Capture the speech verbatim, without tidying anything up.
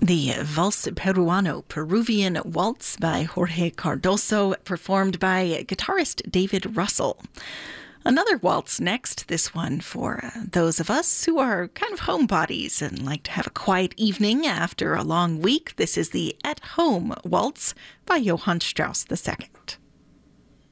The Vals Peruano, Peruvian Waltz by Jorge Cardoso, performed by guitarist David Russell. Another waltz next, this one for uh, those of us who are kind of homebodies and like to have a quiet evening after a long week. This is the At Home Waltz by Johann Strauss the Second.